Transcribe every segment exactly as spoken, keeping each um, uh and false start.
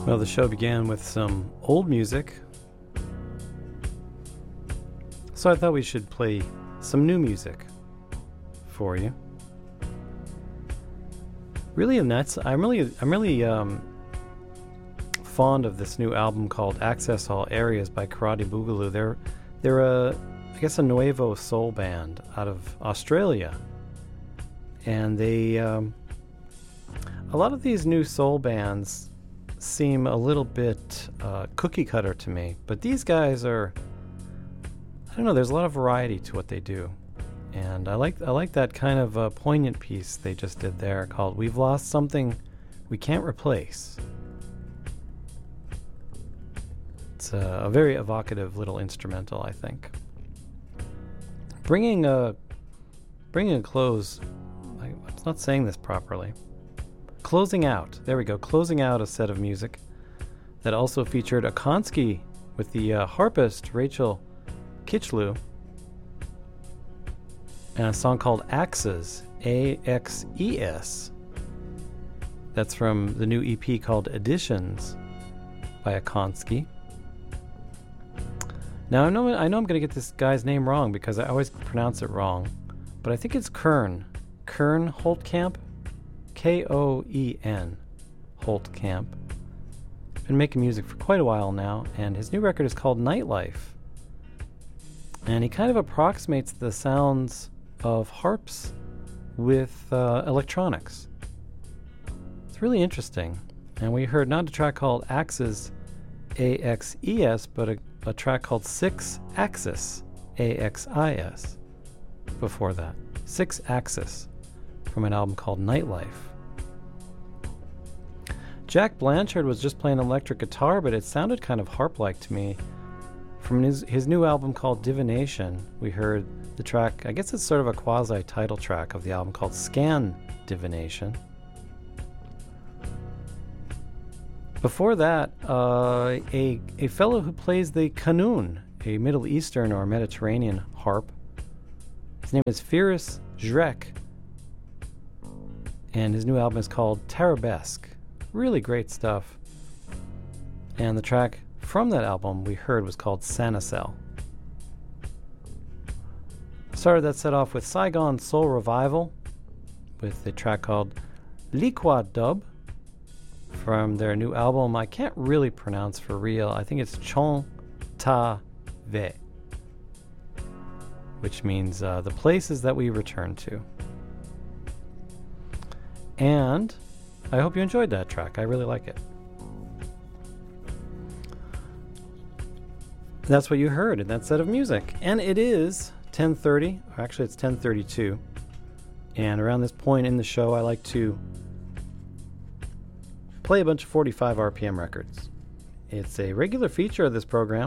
Well, the show began with some old music, so I thought we should play some new music for you. Really nuts. I'm really, I'm really um, fond of this new album called Access All Areas by Karate Boogaloo. They're, they're a, I guess, a nuevo soul band out of Australia, and they, um, a lot of these new soul bands seem a little bit uh, cookie cutter to me, but these guys are, I don't know, there's a lot of variety to what they do, and I like I like that kind of uh, poignant piece they just did there called "We've Lost Something We Can't Replace." It's a, a very evocative little instrumental, I think. Bringing a bringing a close, I, I'm not saying this properly. Closing out, there we go, closing out a set of music that also featured a Konski with the uh, harpist Rachel Kitchlew and a song called Axes, A X E S. That's from the new E P called Editions by a Konski. Now I know, I know I'm going to get this guy's name wrong because I always pronounce it wrong, but I think it's Kern. Kern Holtkamp? K O E N, Holtkamp. Been making music for quite a while now, and his new record is called Nightlife. And he kind of approximates the sounds of harps with uh, electronics. It's really interesting. And we heard not a track called Axes, A X E S, but a, a track called Six Axis, A X I S, before that. Six Axis, from an album called Nightlife. Jack Blanchard was just playing electric guitar, but it sounded kind of harp-like to me. From his, his new album called Divination, we heard the track, I guess it's sort of a quasi-title track of the album called Scan Divination. Before that, uh, a, a fellow who plays the qanun, a Middle Eastern or Mediterranean harp. His name is Firas Zhrek, and his new album is called Tarabesque. Really great stuff. And the track from that album we heard was called Sanacel. Started that set off with Saigon Soul Revival with a track called Liqua Dub from their new album I can't really pronounce for real. I think it's Chon Ta Ve, which means uh, the places that we return to. And I hope you enjoyed that track. I really like it. That's what you heard in that set of music. And it is ten thirty, or actually it's ten thirty-two. And around this point in the show, I like to play a bunch of forty-five R P M records. It's a regular feature of this program.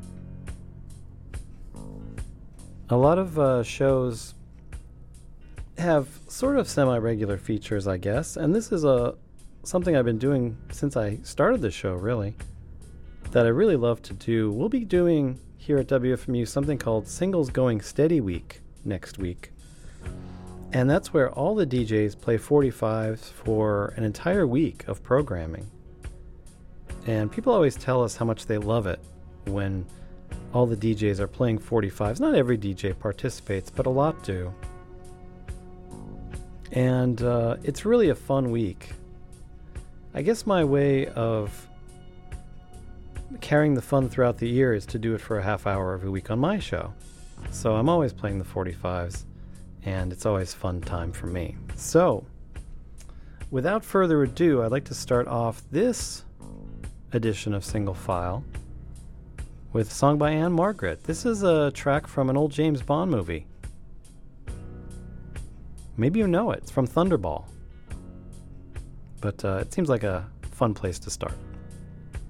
A lot of uh, shows have sort of semi-regular features, I guess, and this is a something I've been doing since I started the show, really, that I really love to do. We'll be doing here at W F M U something called Singles Going Steady Week next week, and that's where all the D Js play forty-fives for an entire week of programming. And people always tell us how much they love it when all the D Js are playing forty-fives. Not every D J participates, but a lot do. And uh, it's really a fun week. I guess my way of carrying the fun throughout the year is to do it for a half hour every week on my show. So I'm always playing the forty-fives, and it's always fun time for me. So, without further ado, I'd like to start off this edition of Single File with a song by Anne Margaret. This is a track from an old James Bond movie. Maybe you know it. It's from Thunderball. But uh, it seems like a fun place to start.